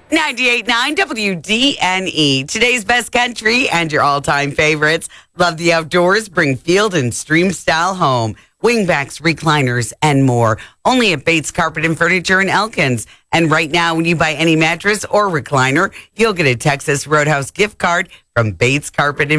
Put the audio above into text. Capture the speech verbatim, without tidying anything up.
ninety-eight point nine W D N E. Today's best country and your all-time favorites. Love the outdoors. Bring field and stream style home. Wingbacks, recliners, and more. Only at Bates Carpet and Furniture in Elkins. And right now, when you buy any mattress or recliner, you'll get a Texas Roadhouse gift card from Bates Carpet and